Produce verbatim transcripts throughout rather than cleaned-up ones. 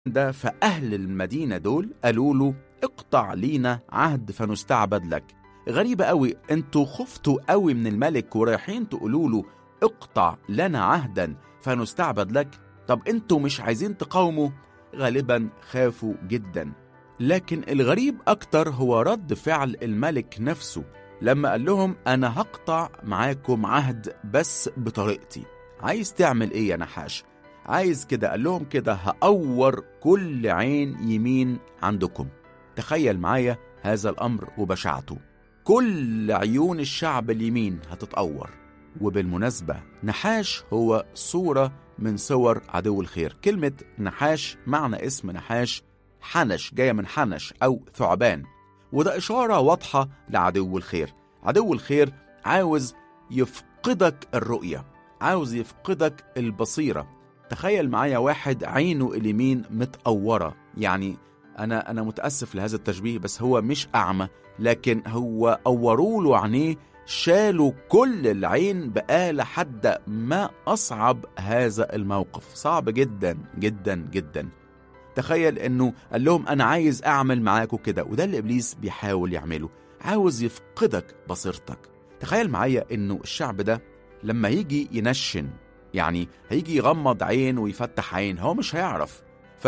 ده فأهل المدينة دول قالوا له اقطع لينا عهد فنستعبد لك. غريبة قوي، انتوا خفتوا قوي من الملك ورايحين تقولوا له اقطع لنا عهدا فنستعبد لك. طب انتوا مش عايزين تقاوموا؟ غالبا خافوا جدا. لكن الغريب اكتر هو رد فعل الملك نفسه لما قال لهم انا هقطع معاكم عهد بس بطريقتي. عايز تعمل ايه يا نحاش؟ عايز كده، قال لهم كده هقور كل عين يمين عندكم. تخيل معايا هذا الأمر وبشاعته، كل عيون الشعب اليمين هتتقور. وبالمناسبة نحاش هو صورة من صور عدو الخير. كلمة نحاش معنى اسم نحاش حنش، جاية من حنش أو ثعبان، وده إشارة واضحة لعدو الخير. عدو الخير عاوز يفقدك الرؤية، عاوز يفقدك البصيرة. تخيل معايا واحد عينه اليمين متقورة، يعني أنا أنا متأسف لهذا التشبيه، بس هو مش أعمى، لكن هو قوروا له عينيه، شالوا كل العين بآلة حادة. ما أصعب هذا الموقف، صعب جدا جدا جدا. تخيل إنه قال لهم أنا عايز أعمل معاكم كده، وده اللي إبليس بيحاول يعمله، عاوز يفقدك بصيرتك. تخيل معايا إنه الشعب ده لما يجي ينشن، يعني هيجي يغمض عين ويفتح عين، هو مش هيعرف.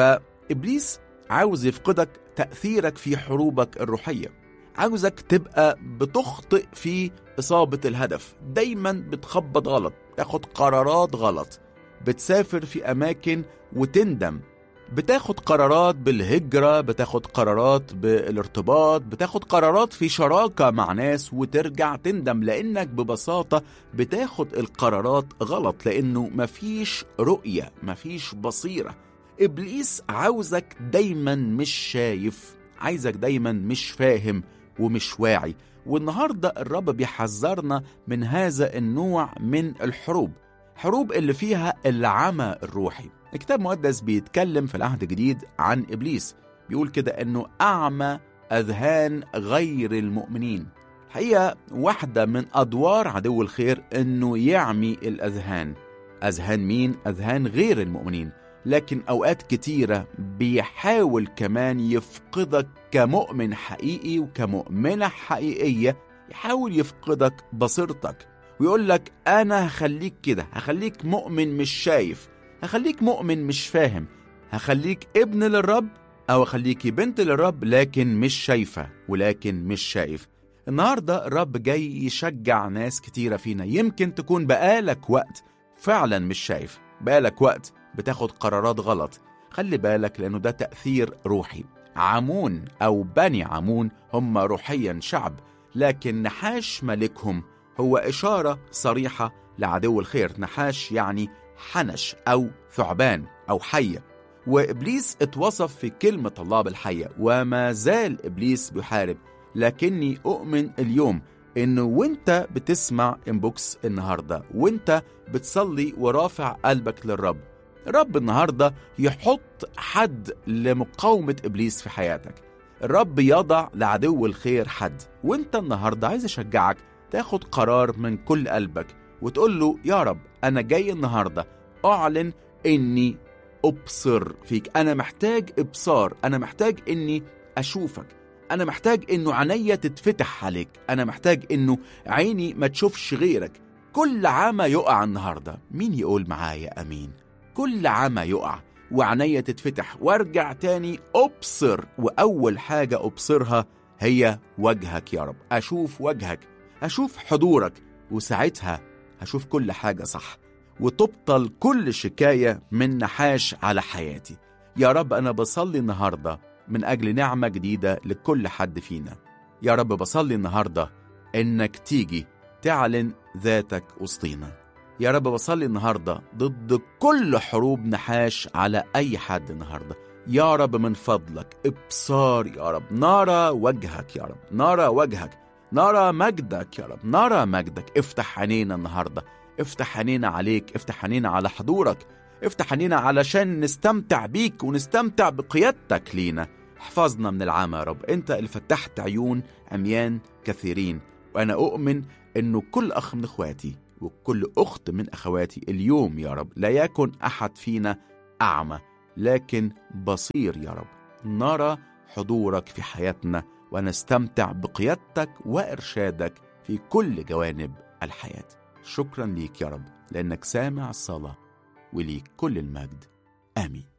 فإبليس عاوز يفقدك تأثيرك في حروبك الروحية، عاوزك تبقى بتخطئ في إصابة الهدف، دايما بتخبط غلط، تاخد قرارات غلط، بتسافر في أماكن وتندم، بتاخد قرارات بالهجرة، بتاخد قرارات بالارتباط، بتاخد قرارات في شراكة مع ناس وترجع تندم، لأنك ببساطة بتاخد القرارات غلط، لأنه مفيش رؤية، مفيش بصيرة. إبليس عاوزك دايما مش شايف، عايزك دايما مش فاهم ومش واعي. والنهاردة الرب بيحذرنا من هذا النوع من الحروب، حروب اللي فيها العمى الروحي. الكتاب المقدس بيتكلم في العهد الجديد عن إبليس، بيقول كده إنه أعمى أذهان غير المؤمنين. الحقيقة واحدة من أدوار عدو الخير إنه يعمي الأذهان. أذهان مين؟ أذهان غير المؤمنين. لكن أوقات كتيرة بيحاول كمان يفقدك كمؤمن حقيقي وكمؤمنة حقيقية، يحاول يفقدك بصيرتك ويقول لك أنا هخليك كده، هخليك مؤمن مش شايف، هخليك مؤمن مش فاهم، هخليك ابن للرب أو هخليكي بنت للرب، لكن مش شايفة ولكن مش شايف. النهاردة الرب جاي يشجع ناس كتيرة فينا. يمكن تكون بقالك وقت فعلا مش شايف، بقالك وقت بتاخد قرارات غلط. خلي بالك، لأنه ده تأثير روحي. عمون أو بني عمون هم روحيا شعب، لكن نحاش ملكهم هو إشارة صريحة لعدو الخير. نحاش يعني حنش أو ثعبان أو حية، وإبليس اتوصف في كلمة الله بالحية، وما زال إبليس بيحارب. لكني أؤمن اليوم إنه وانت بتسمع إنبوكس النهاردة، وانت بتصلي ورافع قلبك للرب، الرب النهاردة يحط حد لمقاومة إبليس في حياتك. الرب يضع لعدو الخير حد، وانت النهاردة عايز أشجعك تاخد قرار من كل قلبك وتقول له يا رب أنا جاي النهاردة أعلن إني أبصر فيك. أنا محتاج إبصار، أنا محتاج إني أشوفك، أنا محتاج إنه عينيا تتفتح عليك، أنا محتاج إنه عيني ما تشوفش غيرك. كل عمى يقع النهاردة. مين يقول معايا أمين؟ كل عمى يقع وعينيا تتفتح وارجع تاني أبصر، وأول حاجة أبصرها هي وجهك يا رب. أشوف وجهك، أشوف حضورك، وساعتها هشوف كل حاجة صح، وتبطل كل شكاية من نحاش على حياتي. يا رب أنا بصلي النهاردة من أجل نعمة جديدة لكل حد فينا. يا رب بصلي النهاردة إنك تيجي تعلن ذاتك وسطينا. يا رب بصلي النهاردة ضد كل حروب نحاش على أي حد النهاردة. يا رب من فضلك إبصار، يا رب نرى وجهك، يا رب نرى وجهك، نرى مجدك، يا رب نرى مجدك. افتح عينينا النهاردة، افتح عينينا عليك، افتح عينينا على حضورك، افتح عينينا علشان نستمتع بيك ونستمتع بقيادتك لينا. احفظنا من العمى يا رب، انت اللي فتحت عيون عميان كثيرين. وانا اؤمن انه كل اخ من اخواتي وكل اخت من اخواتي اليوم يا رب لا يكن احد فينا اعمى، لكن بصير يا رب، نرى حضورك في حياتنا ونستمتع بقيادتك وإرشادك في كل جوانب الحياة. شكرا ليك يا رب، لأنك سامع الصلاة، وليك كل المجد. آمين.